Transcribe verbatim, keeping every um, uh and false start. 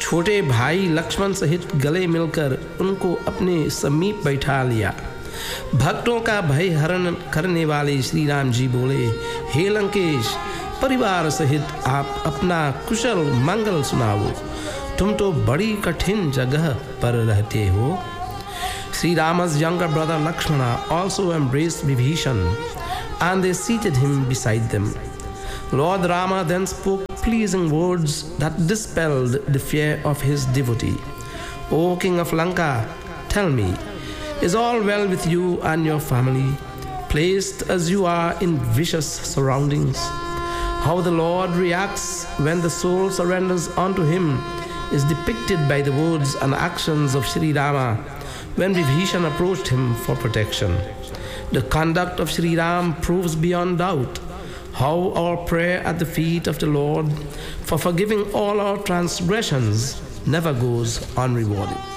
छोटे भाई लक्ष्मण सहित गले मिलकर उनको अपने समीप बैठा लिया। भक्तों का भय हरण करने वाले श्री राम जी बोले, हे लंकेश, परिवार सहित आप अपना कुशल मंगल सुनाओ, तुम तो बड़ी कठिन जगह पर रहते हो। Sri Rama's younger brother Lakshmana also embraced Vibhishan and they seated him beside them. Lord Rama then spoke pleasing words that dispelled the fear of his devotee. O King of Lanka, tell me, is all well with you and your family, placed as you are in vicious surroundings? How the Lord reacts when the soul surrenders unto him is depicted by the words and actions of Sri Rama when Vibhishan approached him for protection. The conduct of Sri Ram proves beyond doubt how our prayer at the feet of the Lord for forgiving all our transgressions never goes unrewarded.